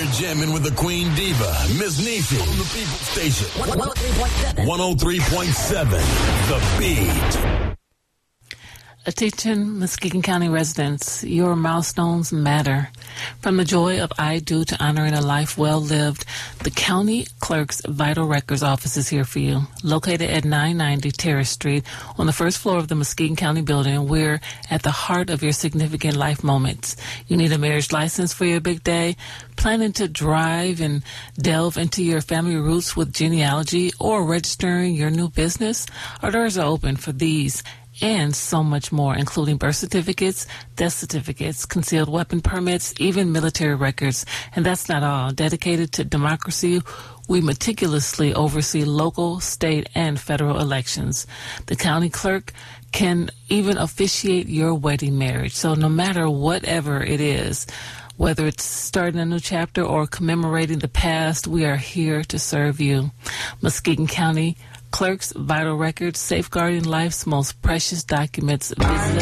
You're jamming with the Queen Diva, Miss Niecy, on the People Station. 103.7. The Beat. Attention, Muskegon County residents, your milestones matter. From the joy of I Do to honoring a life well lived, the County Clerk's Vital Records Office is here for you. Located at 990 Terrace Street on the first floor of the Muskegon County building, we're at the heart of your significant life moments. You need a marriage license for your big day, planning to drive and delve into your family roots with genealogy, or registering your new business? Our doors are open for these and so much more, including birth certificates, death certificates, concealed weapon permits, even military records. And that's not all. Dedicated to democracy, we meticulously oversee local, state, and federal elections. The county clerk can even officiate your wedding marriage. So no matter whatever it is, whether it's starting a new chapter or commemorating the past, we are here to serve you. Muskegon County Clerk's Vital Records, safeguarding life's most precious documents. Visit